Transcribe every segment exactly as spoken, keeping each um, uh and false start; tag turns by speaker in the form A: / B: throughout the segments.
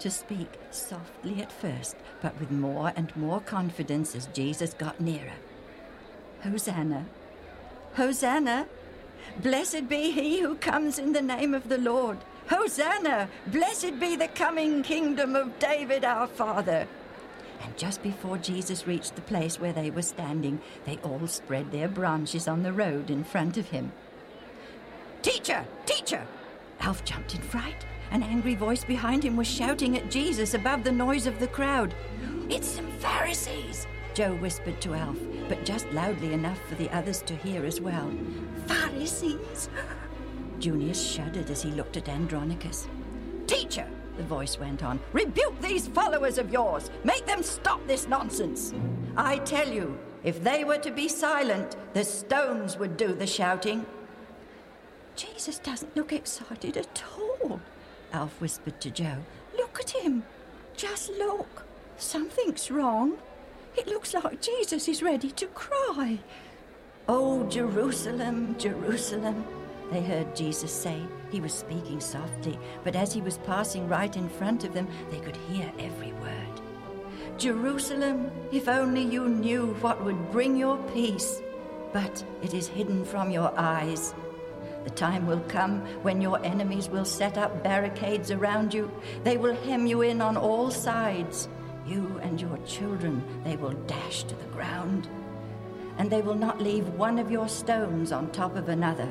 A: to speak, softly at first, but with more and more confidence as Jesus got nearer. Hosanna! Hosanna! Blessed be he who comes in the name of the Lord! Hosanna! Blessed be the coming kingdom of David our father! And just before Jesus reached the place where they were standing, they all spread their branches on the road in front of him. Teacher! Teacher! Alf jumped in fright. An angry voice behind him was shouting at Jesus above the noise of the crowd. It's some Pharisees, Joe whispered to Alf, but just loudly enough for the others to hear as well. Pharisees? Junius shuddered as he looked at Andronicus. Teacher, the voice went on, rebuke these followers of yours. Make them stop this nonsense. I tell you, if they were to be silent, the stones would do the shouting. Jesus doesn't look excited at all, Alf whispered to Joe. Look at him. Just look. Something's wrong. It looks like Jesus is ready to cry. Oh, Jerusalem, Jerusalem, they heard Jesus say. He was speaking softly, but as he was passing right in front of them, they could hear every word. Jerusalem, if only you knew what would bring your peace, but it is hidden from your eyes. The time will come when your enemies will set up barricades around you. They will hem you in on all sides. You and your children they will dash to the ground. And they will not leave one of your stones on top of another.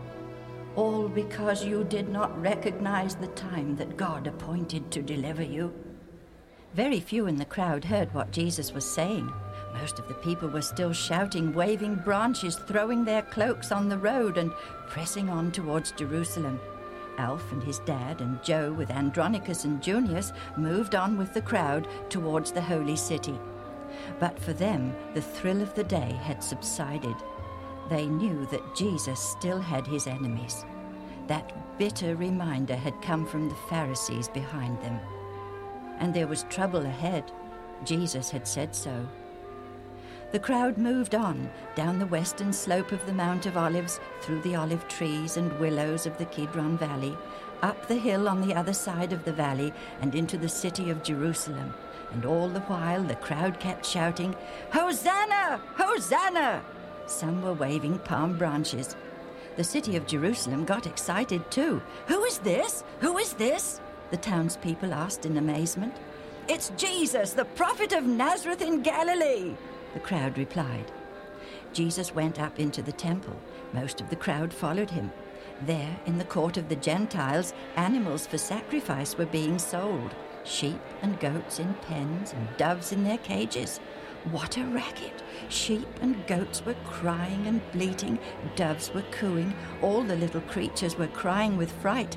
A: All because you did not recognize the time that God appointed to deliver you. Very few in the crowd heard what Jesus was saying. Most of the people were still shouting, waving branches, throwing their cloaks on the road and pressing on towards Jerusalem. Alf and his dad and Joe with Andronicus and Junius moved on with the crowd towards the holy city. But for them, the thrill of the day had subsided. They knew that Jesus still had his enemies. That bitter reminder had come from the Pharisees behind them. And there was trouble ahead. Jesus had said so. The crowd moved on, down the western slope of the Mount of Olives, through the olive trees and willows of the Kidron Valley, up the hill on the other side of the valley, and into the city of Jerusalem. And all the while the crowd kept shouting, Hosanna! Hosanna! Some were waving palm branches. The city of Jerusalem got excited too. Who is this? Who is this? The townspeople asked in amazement. It's Jesus, the prophet of Nazareth in Galilee, the crowd replied. Jesus went up into the temple. Most of the crowd followed him. There, in the court of the Gentiles, animals for sacrifice were being sold. Sheep and goats in pens and doves in their cages. What a racket! Sheep and goats were crying and bleating. Doves were cooing. All the little creatures were crying with fright.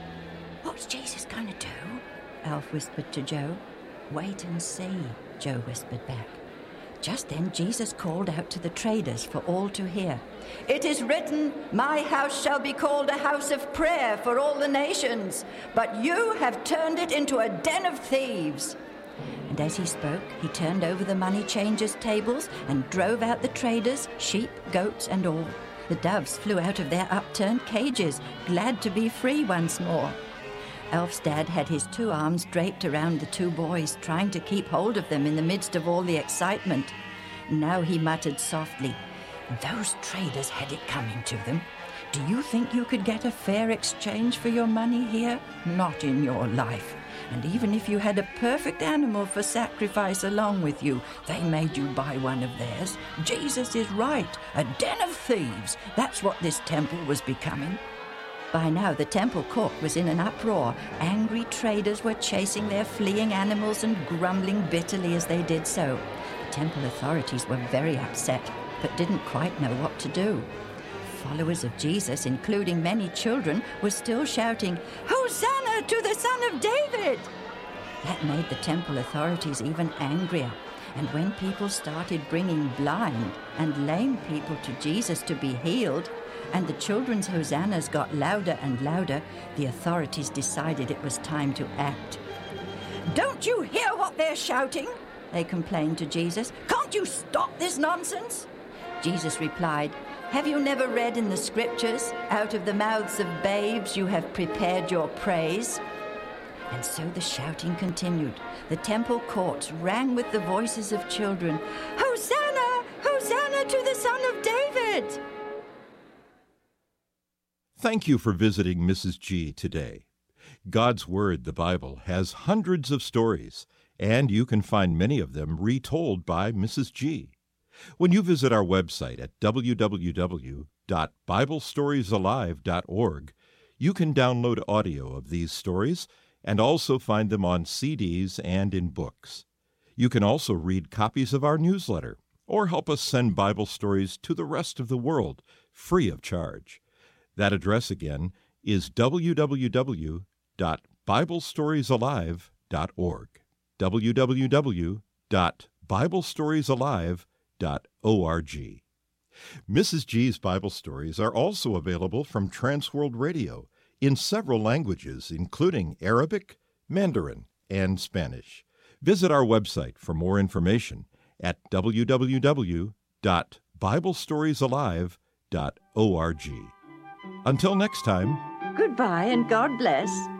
A: What's Jesus going to do? Alf whispered to Joe. Wait and see, Joe whispered back. Just then Jesus called out to the traders for all to hear. It is written, my house shall be called a house of prayer for all the nations, but you have turned it into a den of thieves. And as he spoke, he turned over the money changers' tables and drove out the traders, sheep, goats, and all. The doves flew out of their upturned cages, glad to be free once more. Alf's dad had his two arms draped around the two boys, trying to keep hold of them in the midst of all the excitement. Now he muttered softly, those traders had it coming to them. Do you think you could get a fair exchange for your money here? Not in your life. And even if you had a perfect animal for sacrifice along with you, they made you buy one of theirs. Jesus is right. A den of thieves. That's what this temple was becoming. By now the temple court was in an uproar. Angry traders were chasing their fleeing animals and grumbling bitterly as they did so. The temple authorities were very upset, but didn't quite know what to do. Followers of Jesus, including many children, were still shouting, Hosanna to the Son of David! That made the temple authorities even angrier. And when people started bringing blind and lame people to Jesus to be healed, and the children's hosannas got louder and louder, the authorities decided it was time to act. Don't you hear what they're shouting? They complained to Jesus. Can't you stop this nonsense? Jesus replied, Have you never read in the scriptures, out of the mouths of babes you have prepared your praise? And so the shouting continued. The temple courts rang with the voices of children. Hosanna! Hosanna to the Son of David!
B: Thank you for visiting Missus G today. God's Word, the Bible, has hundreds of stories, and you can find many of them retold by Missus G. When you visit our website at w w w dot bible stories alive dot org, you can download audio of these stories and also find them on C Ds and in books. You can also read copies of our newsletter or help us send Bible stories to the rest of the world free of charge. That address again is w w w dot bible stories alive dot org. w w w dot bible stories alive dot org. Missus G's Bible stories are also available from Transworld Radio in several languages, including Arabic, Mandarin, and Spanish. Visit our website for more information at w w w dot bible stories alive dot org. Until next time,
A: Goodbye and God bless.